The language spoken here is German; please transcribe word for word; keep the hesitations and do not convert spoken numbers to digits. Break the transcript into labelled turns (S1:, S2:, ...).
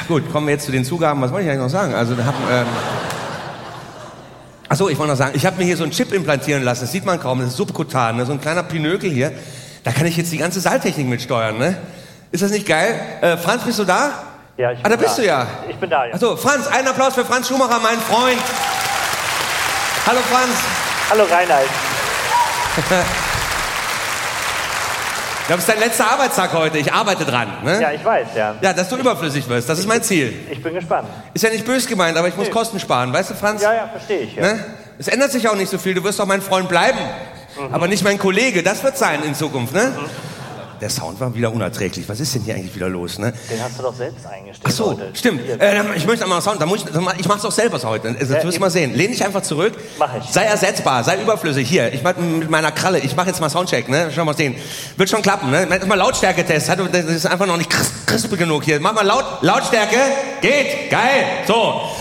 S1: Gut, kommen wir jetzt zu den Zugaben. Was wollte ich eigentlich noch sagen? Also, wir haben... Ähm Achso, ich wollte noch sagen, ich habe mir hier so einen Chip implantieren lassen. Das sieht man kaum, das ist subkutan, ne? So ein kleiner Pinökel hier. Da kann ich jetzt die ganze Saaltechnik mitsteuern, ne? Ist das nicht geil? Äh, Franz, bist du da?
S2: Ja, ich bin
S1: Ah, da
S2: da.
S1: bist du ja.
S2: Ich bin da, ja.
S1: Achso, Franz, einen Applaus für Franz Schumacher, mein Freund. Hallo, Franz.
S2: Hallo, Reinhard.
S1: Das ist dein letzter Arbeitstag heute. Ich arbeite dran, ne?
S2: Ja, ich weiß, ja.
S1: Ja, dass du überflüssig wirst, das ist mein Ziel.
S2: Ich bin gespannt.
S1: Ist ja nicht böse gemeint, aber ich muss
S2: Nee.
S1: Kosten sparen. Weißt du, Franz?
S2: Ja, ja, verstehe ich. Ja.
S1: Ne? Es ändert sich auch nicht so viel. Du wirst auch mein Freund bleiben. Mhm. Aber nicht mein Kollege. Das wird sein in Zukunft, ne? Mhm. Der Sound war wieder unerträglich. Was ist denn hier eigentlich wieder los, ne?
S2: Den hast du doch selbst eingestellt.
S1: Ach so,
S2: heute.
S1: stimmt. Äh, ich möchte einmal Sound. Da muss ich, ich mach's doch selber heute. Also, das wirst du mal sehen. Lehn dich einfach zurück.
S2: Mach ich.
S1: Sei ersetzbar. Sei überflüssig. Hier, ich mach mit meiner Kralle. Ich mache jetzt mal Soundcheck, ne? Schau mal sehen. Wird schon klappen, ne? Mach mal Lautstärke-Test. Das ist einfach noch nicht crisp genug hier. Mach mal laut. Lautstärke. Geht. Geil. So.